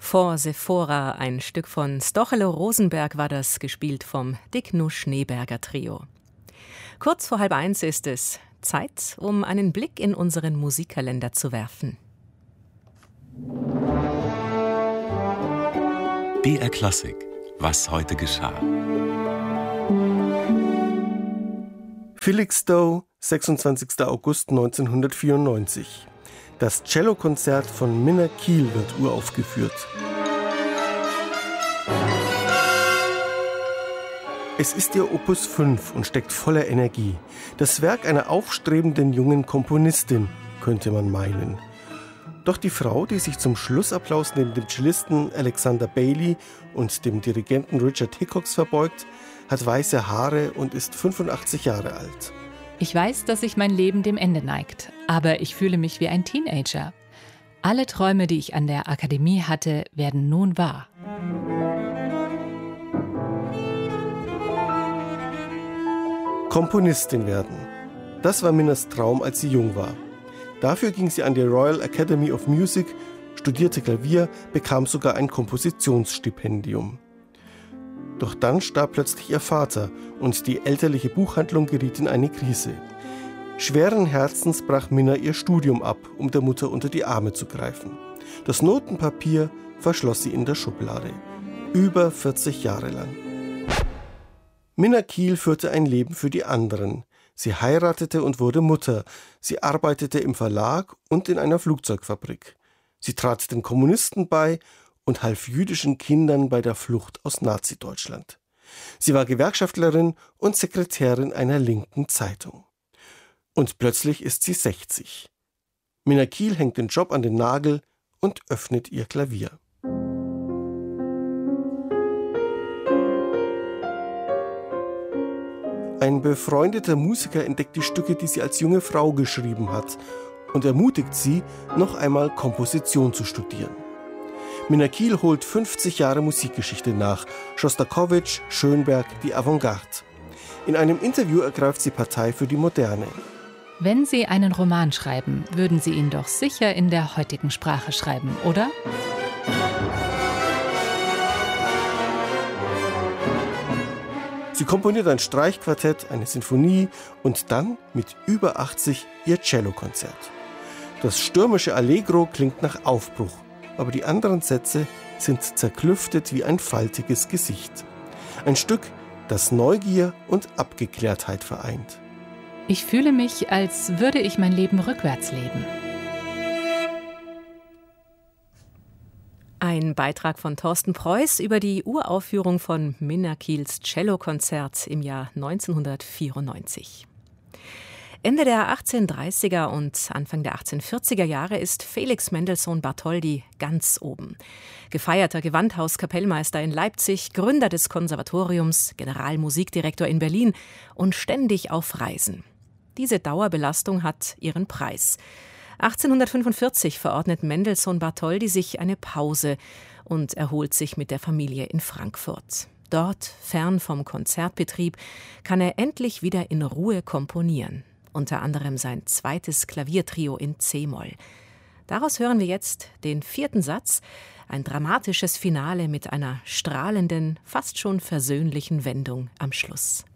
Vor Sephora, ein Stück von Stochelo Rosenberg war das, gespielt vom Dicknu-Schneeberger Trio. Kurz vor 12:30 ist es Zeit, um einen Blick in unseren Musikkalender zu werfen. BR Klassik, was heute geschah. Felixstowe, 26. August 1994. Das Cellokonzert von Minna Kiel wird uraufgeführt. Es ist ihr Opus 5 und steckt voller Energie. Das Werk einer aufstrebenden jungen Komponistin, könnte man meinen. Doch die Frau, die sich zum Schlussapplaus neben dem Cellisten Alexander Bailey und dem Dirigenten Richard Hickox verbeugt, hat weiße Haare und ist 85 Jahre alt. Ich weiß, dass sich mein Leben dem Ende neigt, aber ich fühle mich wie ein Teenager. Alle Träume, die ich an der Akademie hatte, werden nun wahr. Komponistin werden. Das war Minnas Traum, als sie jung war. Dafür ging sie an die Royal Academy of Music, studierte Klavier, bekam sogar ein Kompositionsstipendium. Doch dann starb plötzlich ihr Vater und die elterliche Buchhandlung geriet in eine Krise. Schweren Herzens brach Minna ihr Studium ab, um der Mutter unter die Arme zu greifen. Das Notenpapier verschloss sie in der Schublade. Über 40 Jahre lang. Minna Kiel führte ein Leben für die anderen. Sie heiratete und wurde Mutter. Sie arbeitete im Verlag und in einer Flugzeugfabrik. Sie trat den Kommunisten bei und half jüdischen Kindern bei der Flucht aus Nazi-Deutschland. Sie war Gewerkschaftlerin und Sekretärin einer linken Zeitung. Und plötzlich ist sie 60. Minna Kiel hängt den Job an den Nagel und öffnet ihr Klavier. Ein befreundeter Musiker entdeckt die Stücke, die sie als junge Frau geschrieben hat, und ermutigt sie, noch einmal Komposition zu studieren. Minna Kiel holt 50 Jahre Musikgeschichte nach, Schostakowitsch, Schönberg, die Avantgarde. In einem Interview ergreift sie Partei für die Moderne. Wenn Sie einen Roman schreiben, würden Sie ihn doch sicher in der heutigen Sprache schreiben, oder? Sie komponiert ein Streichquartett, eine Sinfonie und dann mit über 80 ihr Cellokonzert. Das stürmische Allegro klingt nach Aufbruch, aber die anderen Sätze sind zerklüftet wie ein faltiges Gesicht. Ein Stück, das Neugier und Abgeklärtheit vereint. Ich fühle mich, als würde ich mein Leben rückwärts leben. Ein Beitrag von Thorsten Preuß über die Uraufführung von Minna Kiels Cellokonzert im Jahr 1994. Ende der 1830er und Anfang der 1840er Jahre ist Felix Mendelssohn Bartholdy ganz oben. Gefeierter Gewandhauskapellmeister in Leipzig, Gründer des Konservatoriums, Generalmusikdirektor in Berlin und ständig auf Reisen. Diese Dauerbelastung hat ihren Preis. 1845 verordnet Mendelssohn Bartholdy sich eine Pause und erholt sich mit der Familie in Frankfurt. Dort, fern vom Konzertbetrieb, kann er endlich wieder in Ruhe komponieren. Unter anderem sein zweites Klaviertrio in C-Moll. Daraus hören wir jetzt den 4. Satz, ein dramatisches Finale mit einer strahlenden, fast schon versöhnlichen Wendung am Schluss.